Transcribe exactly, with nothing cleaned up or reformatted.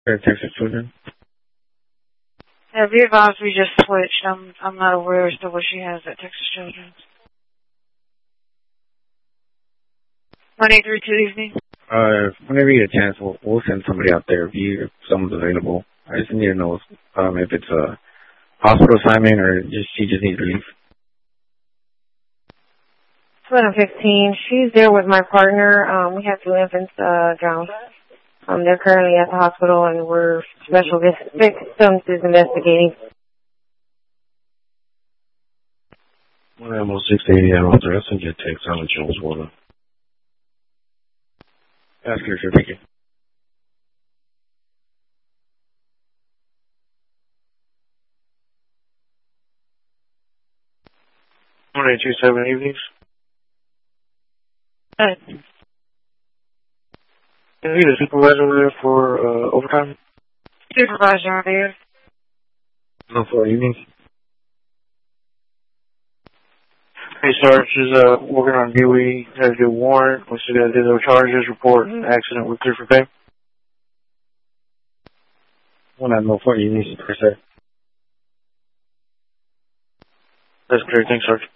Or Texas Children. Yeah, be advised we just switched. I'm I'm not aware as to what she has at Texas Children's. one eight three two evening. Uh, whenever you get a chance, we'll, we'll send somebody out there if, you, if someone's available. I just need to know um, if it's a hospital assignment or just she just needs relief. seven fifteen. She's there with my partner. Um, we have two infants uh, drowned. Um, they're currently at the hospital, and we're special victims is investigating. One animal six eighty out there. I'll send you a text. I'll let you know what's going on. That's clear, sir. Thank you. one eight two seven evenings. Hey. Can you get a supervisor over there for uh, overtime? Supervisor out here. No, for evenings. Hey, Sarge, is uh, working on Dewey. Had to do a warrant. We still got to do those charges, report, and accident. We're clear for pay. One at no for evenings, per se. That's clear. Thanks, Sarge.